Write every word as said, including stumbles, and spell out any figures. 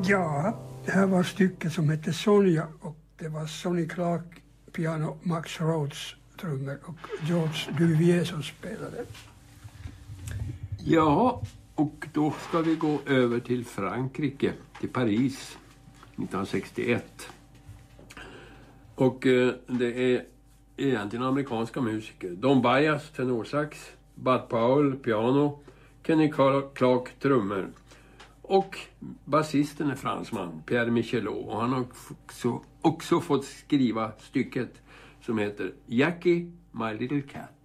Ja, det här var stycket som hette Sonja och det var Sonny Clark piano, Max Rhodes trummor och George Duvier som spelade. Ja, och då ska vi gå över till Frankrike, till Paris nittonhundrasextioett. Och eh, det är egentligen amerikanska musiker. Don Byas, tenorsax, Bud Powell, piano, Kenny Clark, trummor. Och basisten är fransman, Pierre Michelot. Och han har också, också fått skriva stycket som heter Jackie, My Little Cat.